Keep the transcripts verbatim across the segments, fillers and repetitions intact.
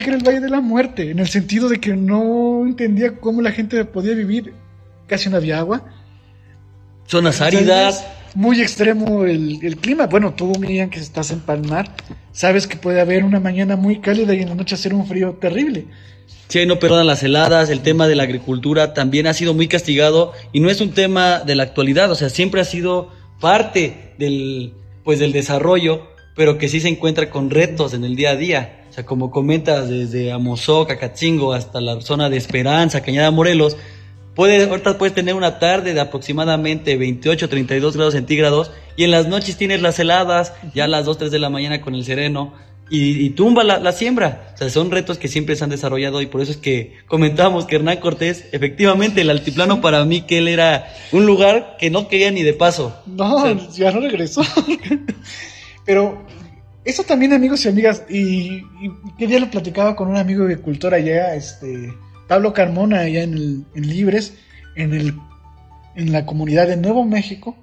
que era el Valle de la Muerte, en el sentido de que no entendía cómo la gente podía vivir. Casi no había agua. Zonas áridas. Muy extremo el, el clima. Bueno, tú, Miriam, que estás en Palmar, sabes que puede haber una mañana muy cálida y en la noche hacer un frío terrible. Sí, no perdonan las heladas. El tema de la agricultura también ha sido muy castigado y no es un tema de la actualidad, o sea, siempre ha sido parte del, pues, del desarrollo, pero que sí se encuentra con retos en el día a día. O sea, como comentas, desde Amozoc, Acatzingo, hasta la zona de Esperanza, Cañada Morelos, Puedes, ahorita puedes tener una tarde de aproximadamente veintiocho, treinta y dos grados centígrados y en las noches tienes las heladas, ya a las dos, tres de la mañana con el sereno y, y tumba la, la siembra. O sea, son retos que siempre se han desarrollado y por eso es que comentamos que Hernán Cortés, efectivamente, el altiplano para mí que él era un lugar que no quería ni de paso. No, o sea, ya no regresó. Pero eso también, amigos y amigas, y, y que día lo platicaba con un amigo agricultor allá, este... Pablo Carmona, allá en, el, en Libres, en, el, en la comunidad de Nuevo México.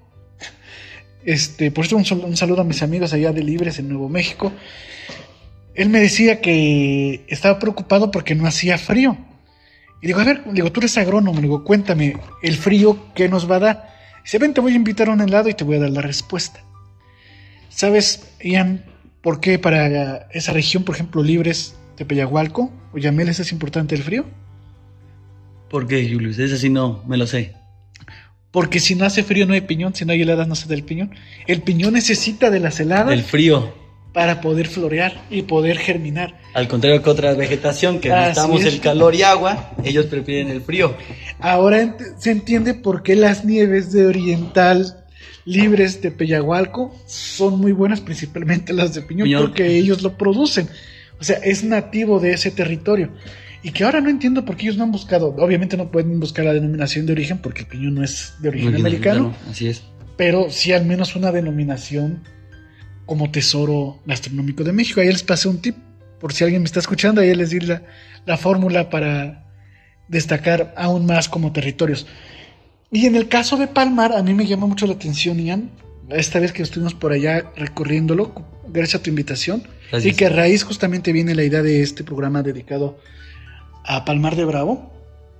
Este, por eso un, un saludo a mis amigos allá de Libres, en Nuevo México. Él me decía que estaba preocupado porque no hacía frío. Y digo, a ver, digo, tú eres agrónomo, digo, cuéntame, el frío, ¿qué nos va a dar? Dice, ven, te voy a invitar a un helado y te voy a dar la respuesta. ¿Sabes, Ian, por qué para esa región, por ejemplo, Libres, Tepeyagualco o Yameles es importante el frío? ¿Por qué, Julius? Ese sí no, me lo sé. Porque si no hace frío no hay piñón, si no hay heladas no se da el piñón. El piñón necesita de las heladas. Del frío. Para poder florear y poder germinar. Al contrario que otra vegetación, que necesitamos el calor y agua, ellos prefieren el frío. Ahora ent- se entiende por qué las nieves de Oriental Libres de Tepeyagualco son muy buenas, principalmente las de piñón, piñón, porque ellos lo producen. O sea, es nativo de ese territorio. Y que ahora no entiendo por qué ellos no han buscado, obviamente no pueden buscar la denominación de origen porque el piñón no es de origen no, americano, no, así es. Pero sí al menos una denominación como tesoro gastronómico de México. Ahí les pasé un tip, por si alguien me está escuchando, ahí les di la, la fórmula para destacar aún más como territorios. Y en el caso de Palmar, a mí me llama mucho la atención, Ian, esta vez que estuvimos por allá recorriéndolo, gracias a tu invitación, gracias. Y que a raíz justamente viene la idea de este programa dedicado a Palmar de Bravo.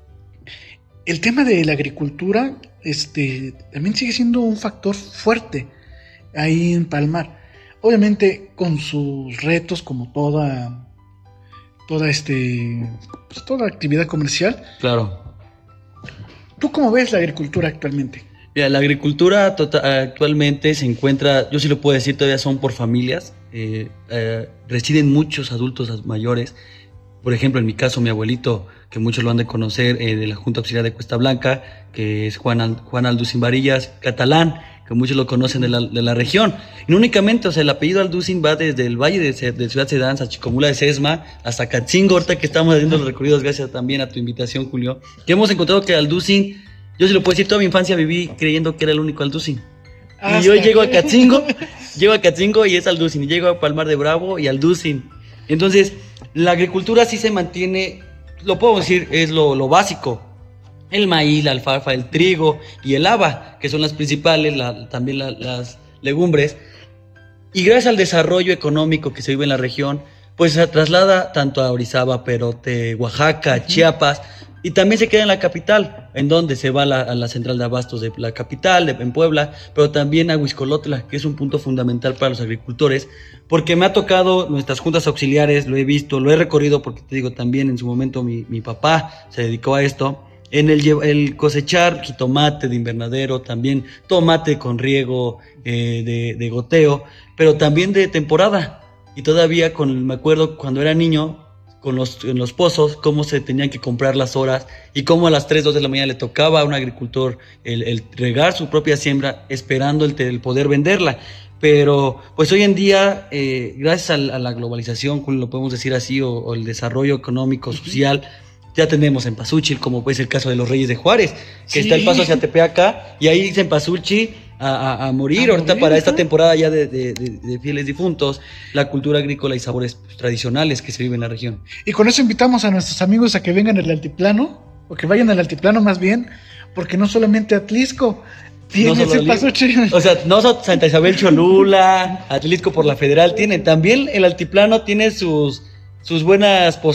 El tema de la agricultura este, también sigue siendo un factor fuerte ahí en Palmar. Obviamente con sus retos como toda toda este pues, toda actividad comercial. Claro. ¿Tú cómo ves la agricultura actualmente? Mira, la agricultura tota- actualmente se encuentra, yo sí lo puedo decir, todavía son por familias. Eh, eh, residen muchos adultos mayores. Por ejemplo, en mi caso, mi abuelito, que muchos lo han de conocer, eh, de la Junta Auxiliar de Cuesta Blanca, que es Juan, Juan Alducin Varillas, catalán, que muchos lo conocen de la, de la región. Y no únicamente, o sea, el apellido Alducin va desde el Valle de, de Ciudad Sedán, a Chicomula de Sesma, hasta Catzingo, ahorita que estamos haciendo los recorridos, gracias también a tu invitación, Julio, que hemos encontrado que Alducin, yo sí lo puedo decir, toda mi infancia viví creyendo que era el único Alducin. Y yo llego a Catzingo, llego a Catzingo y es Alducin, y llego a Palmar de Bravo y Alducin. Entonces, la agricultura sí se mantiene, lo puedo decir, es lo, lo básico. El maíz, la alfalfa, el trigo y el haba, que son las principales, la, también la, las legumbres. Y gracias al desarrollo económico que se vive en la región, pues se traslada tanto a Orizaba, Perote, Oaxaca, uh-huh. Chiapas, y también se queda en la capital, en donde se va a la, a la central de abastos de la capital, de, en Puebla, pero también a Huixcolotla, que es un punto fundamental para los agricultores, porque me ha tocado nuestras juntas auxiliares, lo he visto, lo he recorrido, porque te digo, también en su momento mi, mi papá se dedicó a esto, en el, el cosechar jitomate de invernadero, también tomate con riego eh, de, de goteo, pero también de temporada, y todavía con, me acuerdo cuando era niño, con los, en los pozos, cómo se tenían que comprar las horas y cómo a las tres, dos de la mañana le tocaba a un agricultor el, el regar su propia siembra esperando el, el poder venderla. Pero pues hoy en día, eh, gracias a, a la globalización, lo podemos decir así, o, o el desarrollo económico, social, ya tenemos en Pazúchil, como pues el caso de los Reyes de Juárez, que sí. Está el paso hacia Tepeaca, y ahí en Pazúchil a, a, a morir, a ahorita morir, para ¿no? Esta temporada ya de, de, de, de fieles difuntos, la cultura agrícola y sabores pues, tradicionales que se viven en la región. Y con eso invitamos a nuestros amigos a que vengan al altiplano, o que vayan al altiplano más bien, porque no solamente Atlisco tiene no ese Pazúchil. O sea, no solo Santa Isabel Cholula, Atlisco por la Federal tiene, también el altiplano tiene sus, sus buenas posturas.